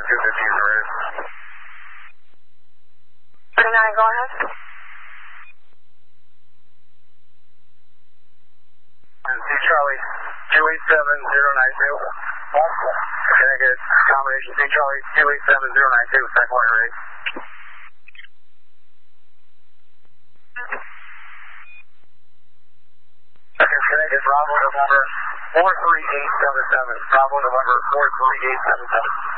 250 is the rate. 39, go ahead. And C Charlie 287092. Can I get combination C Charlie 287092, type 1 rate? Okay, can I get Bravo November 43877? Bravo November 43877.